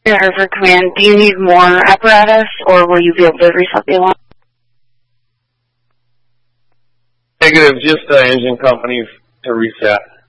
Air Hartford Command, do you need more apparatus, or will you be able to reset the alarm? Negative, just the engine company to reset.